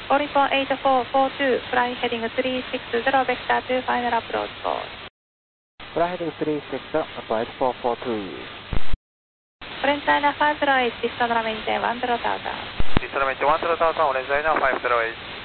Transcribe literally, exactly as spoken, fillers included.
Oripo eight four four two, fly heading three six zero, vector two, final approach call. Fly heading three six zero, apply four four two. Orange five zero eight, distance maintain one zero thousand. Distance maintain one zero thousand, Orange five zero eight.